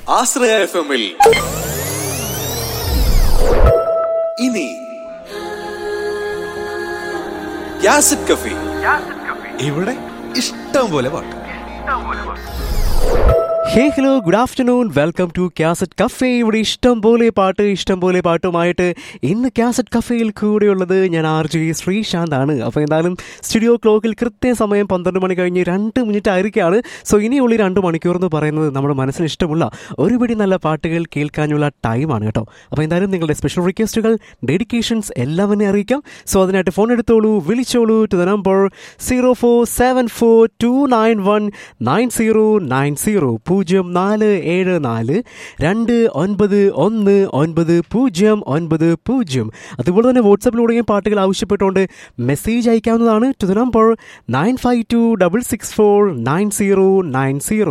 ആശ്രയ FM-ൽ ഇനി cassette cafe. ഇവിടെ ഇഷ്ടം പോലെ പാട്ട്. ഹേ hello, good afternoon, welcome to cassette cafe. ഇവിടെ ഇഷ്ടം പോലെ പാട്ടുമായിട്ട് ഇന്ന് കാസറ്റ് കഫേയിൽ കൂടെയുള്ളത് ഞാൻ RJ ശ്രീശാന്താണ്. അപ്പോൾ എന്തായാലും സ്റ്റുഡിയോ ക്ലോക്കിൽ കൃത്യസമയം 12 മണി കഴിഞ്ഞ് 2 മിനിറ്റ് ആയിരിക്കുകയാണ്. സോ ഇനിയുള്ള 2 മണിക്കൂർ എന്ന് പറയുന്നത് നമ്മുടെ മനസ്സിന് ഇഷ്ടമുള്ള ഒരുപിടി നല്ല പാട്ടുകൾ കേൾക്കാനുള്ള ടൈമാണ് കേട്ടോ. അപ്പോൾ എന്തായാലും നിങ്ങളുടെ സ്പെഷ്യൽ റിക്വസ്റ്റുകൾ, ഡെഡിക്കേഷൻസ് എല്ലാം എന്നെ അറിയിക്കാം. സോ അതിനായിട്ട് ഫോൺ എടുത്തോളൂ, വിളിച്ചോളൂ ടു ദ നമ്പർ 0474291990 0474291990. അതുപോലെ തന്നെ വാട്സാപ്പിലൂടെയും പാട്ടുകൾ ആവശ്യപ്പെട്ടുകൊണ്ട് മെസ്സേജ് അയക്കാവുന്നതാണ് ടു ദ നമ്പർ 9526649090.